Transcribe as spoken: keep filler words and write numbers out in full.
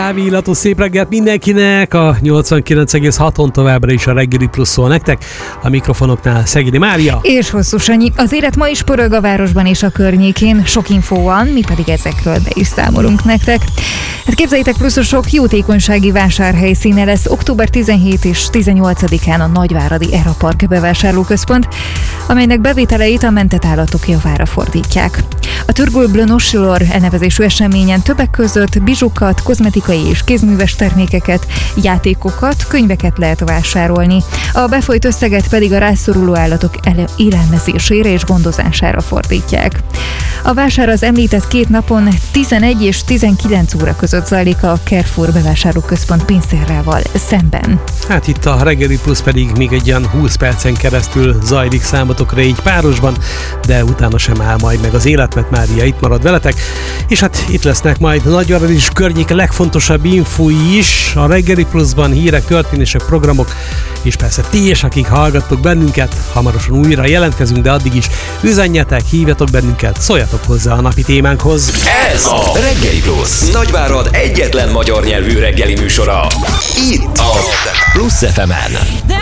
kávé illatú szép reggelt mindenkinek, a nyolcvankilenc egész haton továbbra is a Reggeli Plusz szól nektek, a mikrofonoknál Szegedi Mária. És Hosszú Sanyi. Az élet ma is pörög a városban és a környékén, sok infó van, mi pedig ezekről be is számolunk nektek. Hát képzeljétek, pluszosok, jótékonysági vásárhelyszíne lesz október tizenhetedikén és tizennyolcadikán a Nagyváradi Erapark bevásárlóközpont, amelynek bevételeit a mentett állatok javára fordítják. A Turgul Nosilor elnevezésű eseményen többek között bizsukat, kozmetikai és kézműves termékeket, játékokat, könyveket lehet vásárolni. A befolyt összeget pedig a rászoruló állatok élelmezésére és gondozására fordítják. A vásár az említett két napon tizenegy és tizenkilenc óra között zajlik a Carrefour bevásárlóközpont pincérrával szemben. Hát itt a Reggeli Plusz pedig még egy olyan húsz percen keresztül zajlik számotokra így párosban, de utána sem áll majd meg az élet, mert Mária itt marad veletek, és hát itt lesznek majd Nagyvárad és környék legfontosabb infói is, a Reggeli Pluszban hírek, történések, programok, és persze ti is, akik hallgattok bennünket, hamarosan újra jelentkezünk, de addig is üzenjetek, hívjatok bennünket, szóljatok hozzá a napi témánkhoz. Ez a Reggeli Plusz, Nagyvárad egyetlen magyar nyelvű reggeli műsora. Itt a Plusz ef emen.